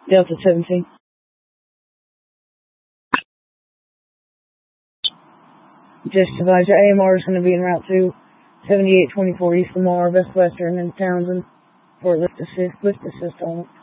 Delta 17. Just advise you, AMR is going to be en route to 7824 East Lamar, Best Western, and Townsend for lift assist on